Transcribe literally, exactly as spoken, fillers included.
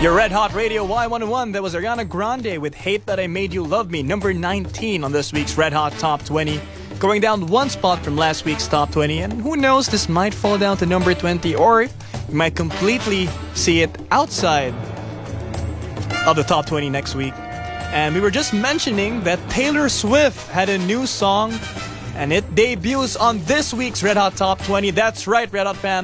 Your Red Hot Radio Y one oh one. That was Ariana Grande with Hate That I Made You Love Me, number nineteen on this week's Red Hot Top twenty. Going down one spot from last week's Top twenty. And who knows, this might fall down to number twenty, or you might completely see it outside of the Top twenty next week. And we were just mentioning that Taylor Swift had a new song, and it debuts on this week's Red Hot Top twenty. That's right, Red Hot fans.